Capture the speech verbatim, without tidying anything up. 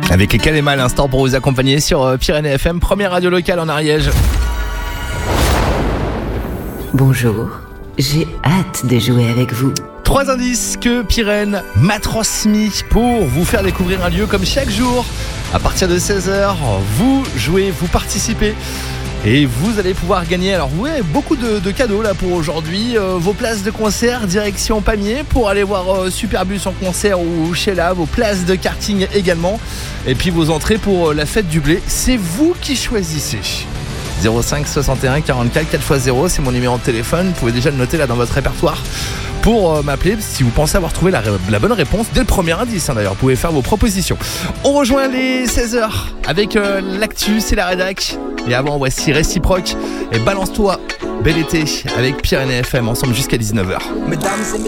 Avec Kalema à l'instant pour vous accompagner sur Pyrénées F M, première radio locale en Ariège. Bonjour, j'ai hâte de jouer avec vous. Trois indices que Pyrène m'a transmis pour vous faire découvrir un lieu comme chaque jour. À partir de seize heures, vous jouez, vous participez. Et vous allez pouvoir gagner, alors ouais, beaucoup de, de cadeaux là pour aujourd'hui. Euh, vos places de concert direction Pamiers pour aller voir euh, Superbus en concert ou Sheila, vos places de karting également. Et puis vos entrées pour euh, la fête du blé, c'est vous qui choisissez. zéro cinq soixante et un quarante-quatre quatre fois zéro, c'est mon numéro de téléphone. Vous pouvez déjà le noter là dans votre répertoire pour euh, m'appeler si vous pensez avoir trouvé la, la bonne réponse dès le premier indice, hein, d'ailleurs. Vous pouvez faire vos propositions. On rejoint les seize heures avec euh, l'actu, c'est la rédac. Et avant, voici Réciproque et Balance-toi. Bel été avec Pyrénées F M, ensemble jusqu'à dix-neuf heures. Mesdames et